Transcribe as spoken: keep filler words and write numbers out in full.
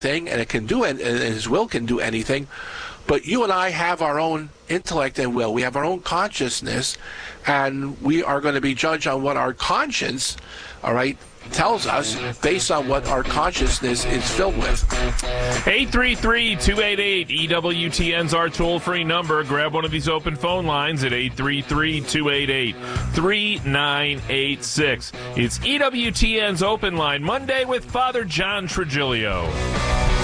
thing, and it can do it, and his will can do anything. But you and I have our own intellect and will. We have our own consciousness, and we are going to be judged on what our conscience, all right, tells us based on what our consciousness is filled with. eight three three, two eight eight, E W T N's our toll-free number. Grab one of these open phone lines at eight three three, two eight eight, three nine eight six. It's E W T N's Open Line, Monday with Father John Trigilio.